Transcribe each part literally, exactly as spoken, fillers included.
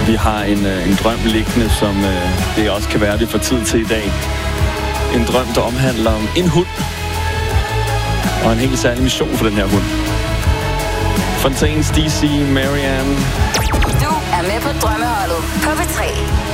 Vi har en, øh, en drøm liggende, som øh, det også kan være, vi får tid til i dag. En drøm, der omhandler om en hund. Og en helt særlig mission for den her hund. Fontaines D C, Marianne. Du er med på drømmeholdet på P tre.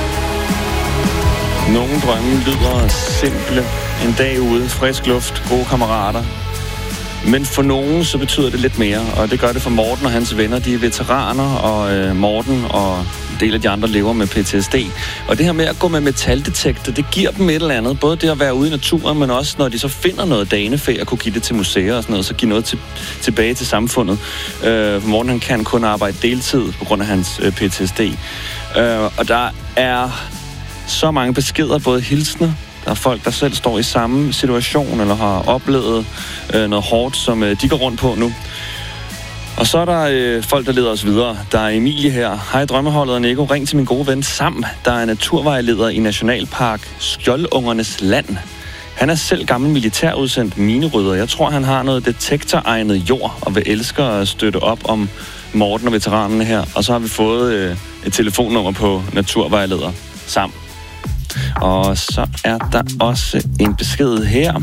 Nogle drømme lyder simple. En dag ude, frisk luft, gode kammerater. Men for nogen, så betyder det lidt mere. Og det gør det for Morten og hans venner. De er veteraner, og øh, Morten og en del af de andre lever med P T S D. Og det her med at gå med metaldetektor, det giver dem et eller andet. Både det at være ude i naturen, men også når de så finder noget danefæ og kunne give det til museer og sådan noget, så give noget til, tilbage til samfundet. Øh, Morten han kan kun arbejde deltid på grund af hans øh, P T S D. Øh, og der er så mange beskeder, både hilsner. Der er folk, der selv står i samme situation, eller har oplevet øh, noget hårdt, som øh, de går rundt på nu. Og så er der øh, folk, der leder os videre. Der er Emilie her. Hej drømmeholdet og Nico. Ring til min gode ven Sam, der er naturvejleder i Nationalpark Skjoldungernes Land. Han er selv gammel militærudsendt minerydder. Jeg tror, han har noget detektoregnet jord, og vil elske at støtte op om Morten og veteranerne her. Og så har vi fået øh, et telefonnummer på naturvejleder Sam. Og så er der også en besked her.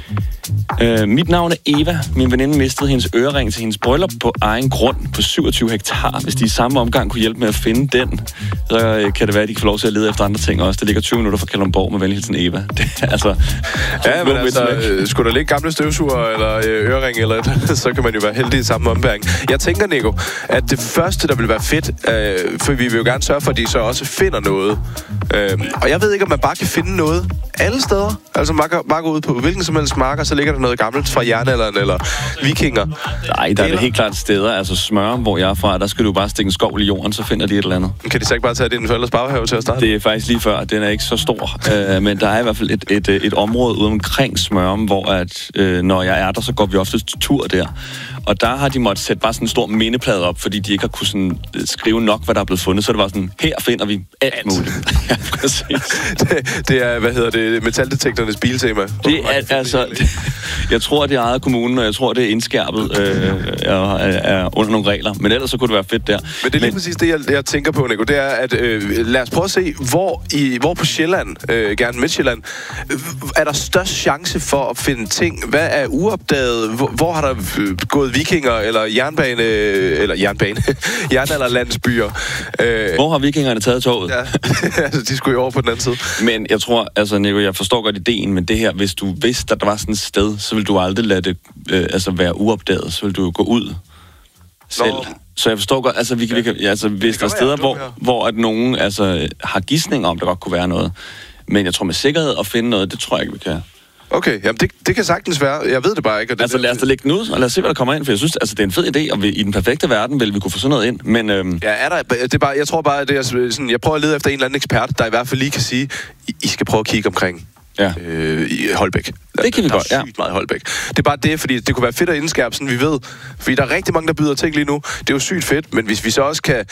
Øh, mit navn er Eva. Min veninde mistede hendes ørering til hendes bryllup på egen grund på syvogtyve hektar. Hvis de i samme omgang kunne hjælpe med at finde den, så øh, kan det være, at de kan få lov til at lede efter andre ting også. Det ligger tyve minutter fra Kalundborg med venligheden Eva. Det er altså... Ja, men altså, øh, skulle der ligge gamle støvsuger eller øh, ørering eller et, så kan man jo være heldig i samme ombæring. Jeg tænker, Nico, at det første, der vil være fedt, øh, for vi vil jo gerne sørge for, at de så også finder noget. Øh, og jeg ved ikke, om man bare kan finde noget alle steder. Altså, man kan bare gå ud på hvilken som helst marker, så ligger der noget gammelt fra jernalderen eller vikinger. Nej, der er det helt klart steder. Altså Smør, hvor jeg er fra, der skal du bare stikke en skovl i jorden, så finder de et eller andet. Kan de så ikke bare tage det i din forældres baghave til at starte? Det er faktisk lige før. Den er ikke så stor. øh, men der er i hvert fald et, et, et område ude omkring Smørum, hvor at, øh, når jeg er der, så går vi ofte til tur der. Og der har de måttet sætte bare sådan en stor mindeplade op, fordi de ikke har kunnet sådan skrive nok, hvad der er blevet fundet. Så det var sådan, her finder vi alt muligt. Ja, præcis. det, det er, hvad hedder det, metaldetektorernes biltema. Det er, altså, det, jeg tror, det er ejet af kommunen, og jeg tror, det er indskærpet øh, er, er under nogle regler. Men ellers så kunne det være fedt der. Men det er lige Men, præcis det, jeg, jeg tænker på, Nico. Det er, at øh, lad os prøve at se, hvor, i, hvor på Sjælland, øh, gerne Midtjylland, øh, er der størst chance for at finde ting? Hvad er uopdaget? Hvor, hvor har der øh, gået vikinger eller jernbane, eller jernbane, jernalderlandsbyer? Øh, Hvor har vikingerne taget toget? Ja, altså, de skulle jo over på den anden side. Men jeg tror, altså Nico, jeg forstår godt ideen, men det her, hvis du vidste, at der var sådan et sted, så vil du aldrig lade det øh, altså være uopdaget. Så vil du gå ud selv. Nå. Så jeg forstår godt, altså, vi, ja. vi kan, altså hvis der er steder, hvor, hvor at nogen altså, har gidsning om, der godt kunne være noget. Men jeg tror med sikkerhed at finde noget, det tror jeg ikke, vi kan. Okay, jamen det, det kan sagtens være. Jeg ved det bare ikke. Og det, altså lad os da lægge den ud, og lad os se, hvad der kommer ind. For jeg synes, altså, det er en fed idé, og vi, i den perfekte verden vil vi kunne få sådan noget ind. Men, øhm... ja, er der, det er bare, jeg tror bare, at det er sådan, jeg prøver at lede efter en eller anden ekspert, der i hvert fald lige kan sige, I, I skal prøve at kigge omkring ja. øh, i Holbæk. Det kan vi der godt, ja. Der er sygt meget Holbæk. Det er bare det, fordi det kunne være fedt at indskærpe, sådan vi ved. Fordi der er rigtig mange, der byder ting lige nu. Det er jo sygt fedt, men hvis vi så også kan